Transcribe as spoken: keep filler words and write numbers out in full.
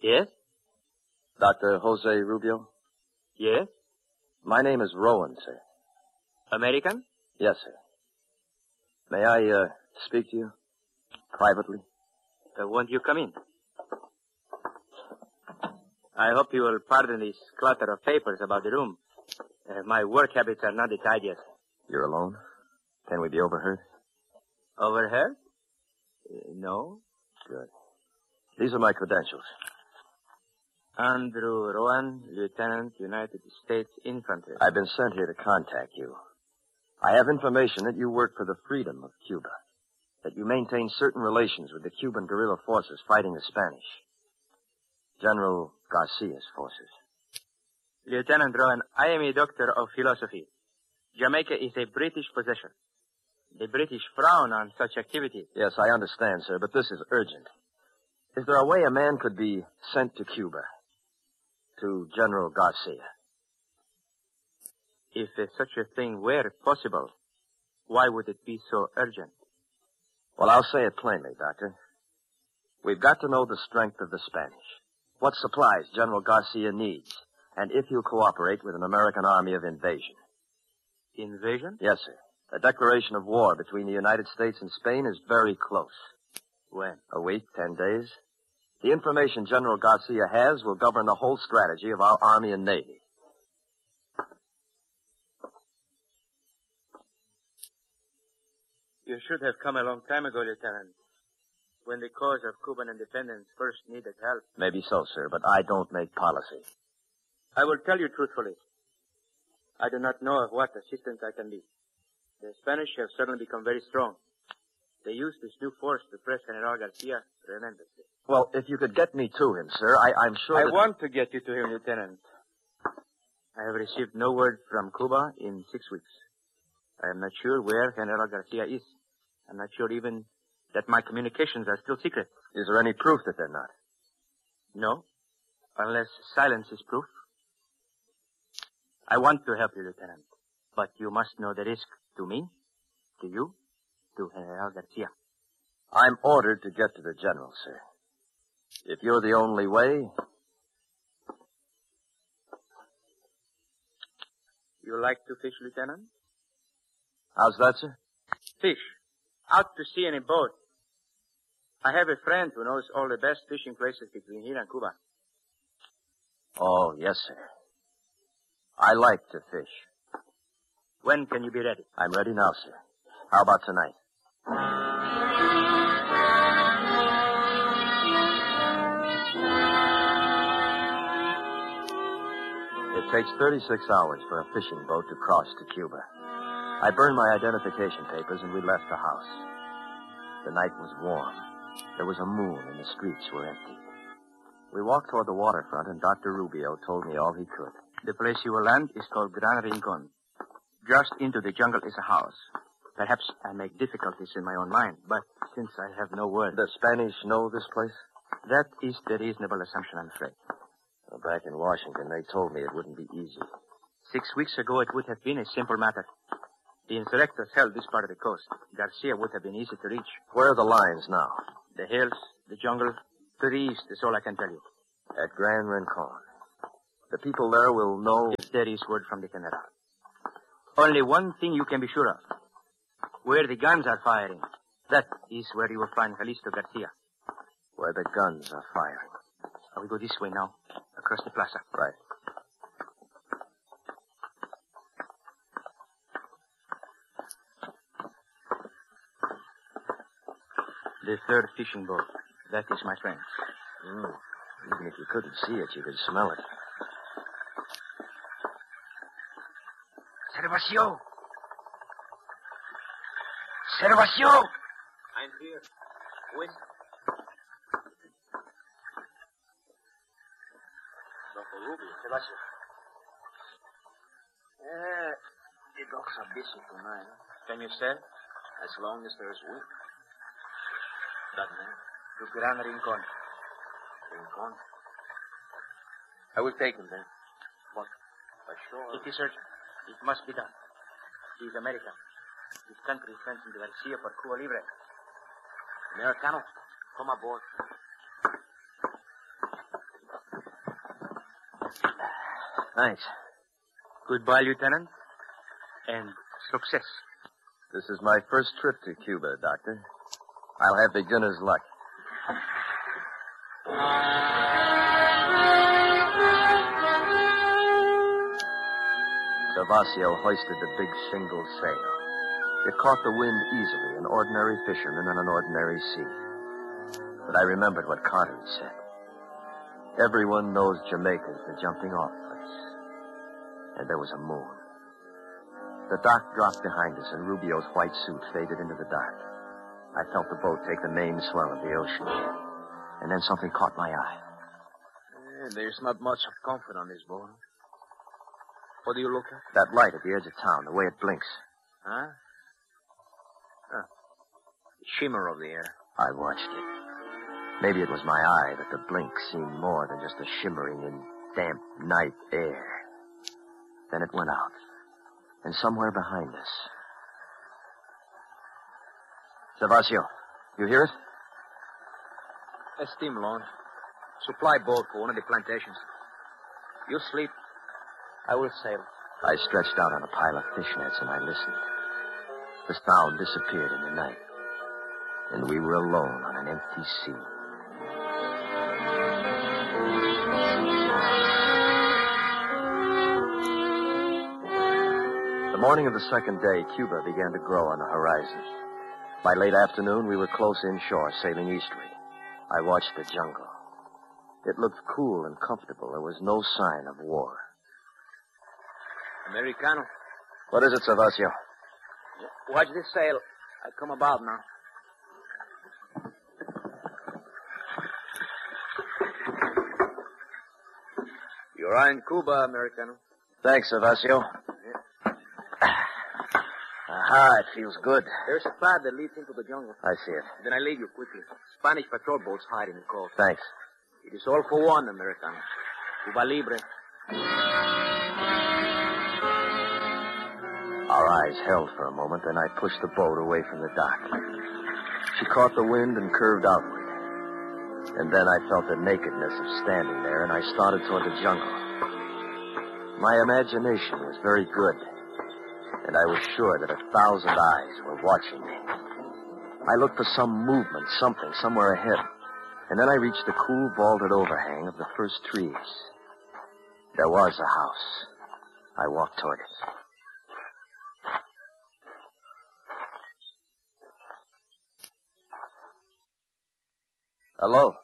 Yes? Doctor Jose Rubio? Yes? My name is Rowan, sir. American? Yes, sir. May I, uh, speak to you? Privately? Uh, won't you come in? I hope you will pardon this clutter of papers about the room. Uh, my work habits are not the tidiest. You're alone? Can we be overheard? Overheard? Uh, no. Good. These are my credentials. Andrew Rowan, Lieutenant, United States Infantry. I've been sent here to contact you. I have information that you work for the freedom of Cuba, that you maintain certain relations with the Cuban guerrilla forces fighting the Spanish. General Garcia's forces. Lieutenant Rowan, I am a doctor of philosophy. Jamaica is a British possession. The British frown on such activities. Yes, I understand, sir, but this is urgent. Is there a way a man could be sent to Cuba? To General Garcia? If uh, such a thing were possible, why would it be so urgent? Well, I'll say it plainly, Doctor. We've got to know the strength of the Spanish, what supplies General Garcia needs, and if he'll cooperate with an American army of invasion. Invasion? Yes, sir. A declaration of war between the United States and Spain is very close. When? A week, ten days. The information General Garcia has will govern the whole strategy of our Army and Navy. You should have come a long time ago, Lieutenant, when the cause of Cuban independence first needed help. Maybe so, sir, but I don't make policy. I will tell you truthfully. I do not know of what assistance I can be. The Spanish have suddenly become very strong. They use this new force to press General Garcia tremendously. Well, if you could get me to him, sir, I, I'm sure I that... want to get you to him, Lieutenant. I have received no word from Cuba in six weeks. I am not sure where General Garcia is. I'm not sure even that my communications are still secret. Is there any proof that they're not? No, unless silence is proof. I want to help you, Lieutenant, but you must know the risk to me, to you, to General Garcia. I'm ordered to get to the general, sir. If you're the only way... You like to fish, Lieutenant? How's that, sir? Fish. Out to sea in a boat. I have a friend who knows all the best fishing places between here and Cuba. Oh, yes, sir. I like to fish. When can you be ready? I'm ready now, sir. How about tonight? It takes thirty-six hours for a fishing boat to cross to Cuba. I burned my identification papers and we left the house. The night was warm. There was a moon and the streets were empty. We walked toward the waterfront and Doctor Rubio told me all he could. The place you will land is called Gran Rincon. Just into the jungle is a house. Perhaps I make difficulties in my own mind, but since I have no word... The Spanish know this place? That is the reasonable assumption, I'm afraid. Well, back in Washington, they told me it wouldn't be easy. Six weeks ago, it would have been a simple matter. The insurrectors held this part of the coast. Garcia would have been easy to reach. Where are the lines now? The hills, the jungle, to the east is all I can tell you. At Gran Rincon. The people there will know... If there is word from the general. Only one thing you can be sure of. Where the guns are firing, that is where you will find Jalisco Garcia. Where the guns are firing. I will go this way now, across the plaza. Right. The third fishing boat. That is my friend. Mm. Even if you couldn't see it, you could smell it. Servacio! Servacio! I'm here. Who is it? Doctor Rubio, Servacio. Eh, the dogs are busy tonight. Can you sail? As long as there's wind. That man? To Gran Rincon. Rincon? I will take him then. But, for sure... It is urgent. It must be done. He is American. This country sent him to Garcia for Cuba Libre. Americano, come aboard. Thanks. Goodbye, Lieutenant. And success. This is my first trip to Cuba, Doctor. I'll have beginner's luck. Servacio hoisted the big shingle sail. It caught the wind easily, an ordinary fisherman on an ordinary sea. But I remembered what Carter had said. Everyone knows Jamaica's the jumping off place. And there was a moon. The dock dropped behind us, and Rubio's white suit faded into the dark. I felt the boat take the main swell of the ocean. And then something caught my eye. Eh, there's not much of comfort on this boat. What do you look at? That light at the edge of town, the way it blinks. Huh? Huh. The shimmer of the air. I watched it. Maybe it was my eye, but the blink seemed more than just a shimmering in damp night air. Then it went out. And somewhere behind us. Servacio, you hear it? A steam launch. Supply boat for one of the plantations. You sleep. I will sail. I stretched out on a pile of fish nets and I listened. The sound disappeared in the night. And we were alone on an empty sea. The morning of the second day, Cuba began to grow on the horizon. By late afternoon, we were close inshore, sailing eastward. I watched the jungle. It looked cool and comfortable. There was no sign of war. Americano. What is it, Servacio? Watch this sail. I come about now. You're in Cuba, Americano. Thanks, Servacio. Yeah. Aha, it feels good. There's a path that leads into the jungle. I see it. Then I leave you quickly. Spanish patrol boats hide in the coast. Thanks. It is all for one, Americano. Cuba Libre. Our eyes held for a moment, then I pushed the boat away from the dock. She caught the wind and curved outward. And then I felt the nakedness of standing there, and I started toward the jungle. My imagination was very good, and I was sure that a thousand eyes were watching me. I looked for some movement, something, somewhere ahead. And then I reached the cool, vaulted overhang of the first trees. There was a house. I walked toward it. Hello.